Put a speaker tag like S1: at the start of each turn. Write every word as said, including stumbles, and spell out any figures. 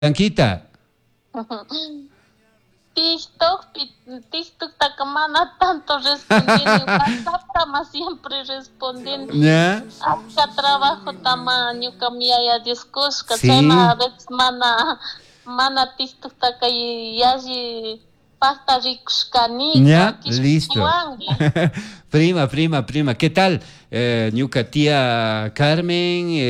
S1: Blanquita.
S2: TikTok, TikTok takamana tanto respondiendo, WhatsApp tama siempre respondiendo.
S1: ¿Ya?
S2: Acá trabajo tama ñuka miyaya discusca, chayma a
S1: Sí.
S2: veces mana mana TikTok taka yashi pasta rikushkanika,
S1: ¿Ya? Listo.
S2: kishpichiwanki.
S1: Prima, prima, prima. ¿Qué tal? Eh, ñuca tía Carmen.